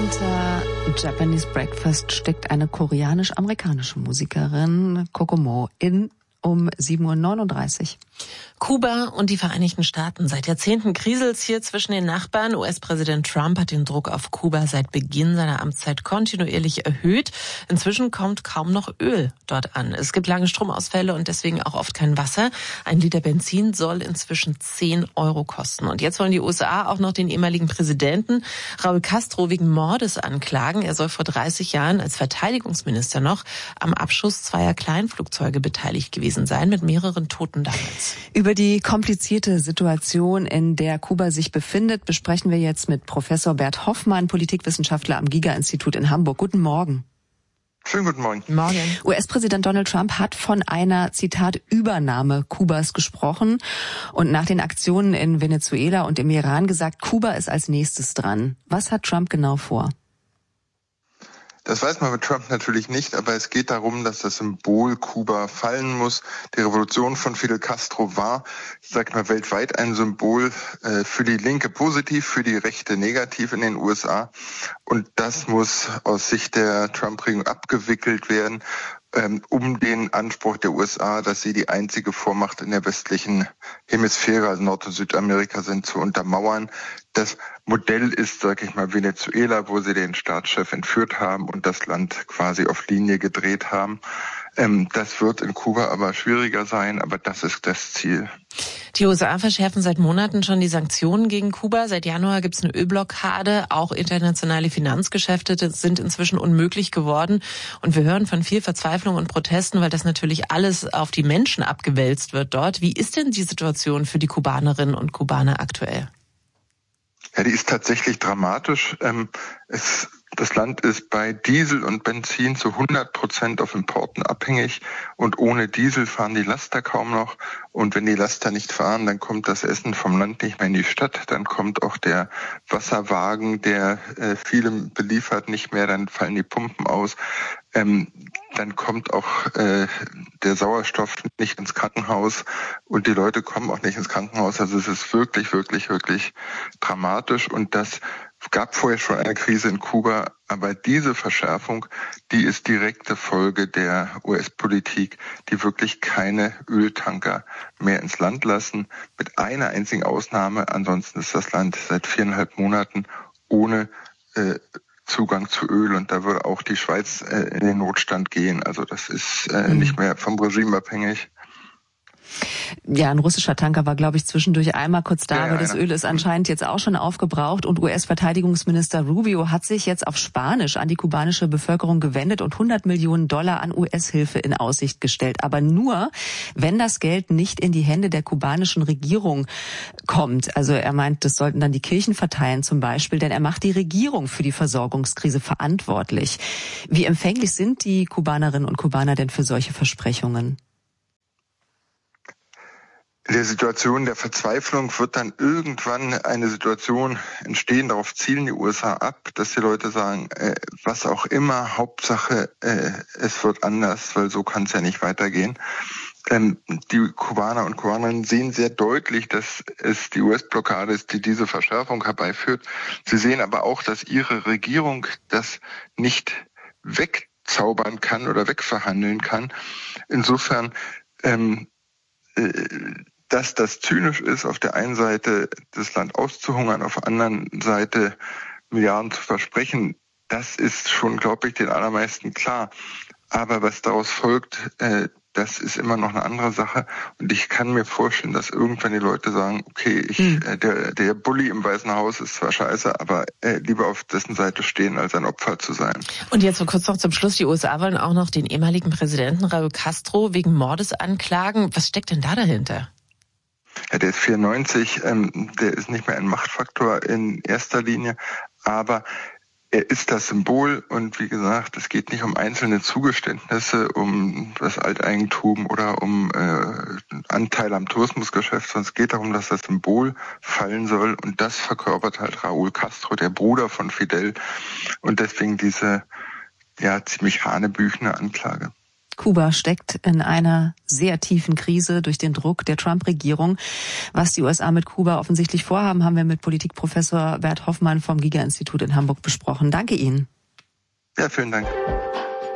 Hinter Japanese Breakfast steckt eine koreanisch-amerikanische Musikerin, Kokomo, um 7:39 Uhr. Kuba und die Vereinigten Staaten. Seit Jahrzehnten kriselt's hier zwischen den Nachbarn. US-Präsident Trump hat den Druck auf Kuba seit Beginn seiner Amtszeit kontinuierlich erhöht. Inzwischen kommt kaum noch Öl dort an. Es gibt lange Stromausfälle und deswegen auch oft kein Wasser. Ein Liter Benzin soll inzwischen 10 Euro kosten. Und jetzt wollen die USA auch noch den ehemaligen Präsidenten Raúl Castro wegen Mordes anklagen. Er soll vor 30 Jahren als Verteidigungsminister noch am Abschuss zweier Kleinflugzeuge beteiligt gewesen sein, mit mehreren Toten damals. Über die komplizierte Situation, in der Kuba sich befindet, besprechen wir jetzt mit Professor Bert Hoffmann, Politikwissenschaftler am Giga-Institut in Hamburg. Guten Morgen. Schönen guten Morgen. Morgen. US-Präsident Donald Trump hat von einer, Zitat, Übernahme Kubas gesprochen und nach den Aktionen in Venezuela und im Iran gesagt, Kuba ist als nächstes dran. Was hat Trump genau vor? Das weiß man mit Trump natürlich nicht, aber es geht darum, dass das Symbol Kuba fallen muss. Die Revolution von Fidel Castro war, sagt man, weltweit ein Symbol, für die Linke positiv, für die Rechte negativ in den USA. Und das muss aus Sicht der Trump-Regierung abgewickelt werden, um den Anspruch der USA, dass sie die einzige Vormacht in der westlichen Hemisphäre, also Nord- und Südamerika sind, zu untermauern. Das Modell ist, sage ich mal, Venezuela, wo sie den Staatschef entführt haben und das Land quasi auf Linie gedreht haben. Das wird in Kuba aber schwieriger sein, aber das ist das Ziel. Die USA verschärfen seit Monaten schon die Sanktionen gegen Kuba. Seit Januar gibt es eine Ölblockade. Auch internationale Finanzgeschäfte sind inzwischen unmöglich geworden. Und wir hören von viel Verzweiflung und Protesten, weil das natürlich alles auf die Menschen abgewälzt wird dort. Wie ist denn die Situation für die Kubanerinnen und Kubaner aktuell? Ja, die ist tatsächlich dramatisch. Das Land ist bei Diesel und Benzin zu 100% auf Importen abhängig und ohne Diesel fahren die Laster kaum noch. Und wenn die Laster nicht fahren, dann kommt das Essen vom Land nicht mehr in die Stadt. Dann kommt auch der Wasserwagen, der viele beliefert, nicht mehr. Dann fallen die Pumpen aus. Dann kommt auch der Sauerstoff nicht ins Krankenhaus und die Leute kommen auch nicht ins Krankenhaus. Also es ist wirklich, wirklich, wirklich dramatisch und das gab vorher schon eine Krise in Kuba, aber diese Verschärfung, die ist direkte Folge der US-Politik, die wirklich keine Öltanker mehr ins Land lassen, mit einer einzigen Ausnahme. Ansonsten ist das Land seit 4,5 Monaten ohne Zugang zu Öl und da würde auch die Schweiz in den Notstand gehen. Also das ist nicht mehr vom Regime abhängig. Ja, ein russischer Tanker war, glaube ich, zwischendurch einmal kurz da, aber das Öl ist anscheinend jetzt auch schon aufgebraucht und US-Verteidigungsminister Rubio hat sich jetzt auf Spanisch an die kubanische Bevölkerung gewendet und $100 Millionen an US-Hilfe in Aussicht gestellt. Aber nur, wenn das Geld nicht in die Hände der kubanischen Regierung kommt. Also er meint, das sollten dann die Kirchen verteilen zum Beispiel, denn er macht die Regierung für die Versorgungskrise verantwortlich. Wie empfänglich sind die Kubanerinnen und Kubaner denn für solche Versprechungen? In der Situation der Verzweiflung wird dann irgendwann eine Situation entstehen, darauf zielen die USA ab, dass die Leute sagen, was auch immer, Hauptsache es wird anders, weil so kann es ja nicht weitergehen. Die Kubaner und Kubanerinnen sehen sehr deutlich, dass es die US-Blockade ist, die diese Verschärfung herbeiführt. Sie sehen aber auch, dass ihre Regierung das nicht wegzaubern kann oder wegverhandeln kann. Insofern dass das zynisch ist, auf der einen Seite das Land auszuhungern, auf der anderen Seite Milliarden zu versprechen, das ist schon, glaube ich, den allermeisten klar. Aber was daraus folgt, das ist immer noch eine andere Sache. Und ich kann mir vorstellen, dass irgendwann die Leute sagen, okay, der Bully im Weißen Haus ist zwar scheiße, aber lieber auf dessen Seite stehen, als ein Opfer zu sein. Und jetzt kurz noch zum Schluss. Die USA wollen auch noch den ehemaligen Präsidenten Raúl Castro wegen Mordes anklagen. Was steckt denn da dahinter? Ja, der ist 94, der ist nicht mehr ein Machtfaktor in erster Linie, aber er ist das Symbol und wie gesagt, es geht nicht um einzelne Zugeständnisse, um das Alteigentum oder um Anteil am Tourismusgeschäft, sondern es geht darum, dass das Symbol fallen soll und das verkörpert halt Raúl Castro, der Bruder von Fidel und deswegen diese ziemlich hanebüchene Anklage. Kuba steckt in einer sehr tiefen Krise durch den Druck der Trump-Regierung. Was die USA mit Kuba offensichtlich vorhaben, haben wir mit Politikprofessor Bert Hoffmann vom Giga-Institut in Hamburg besprochen. Danke Ihnen. Ja, vielen Dank.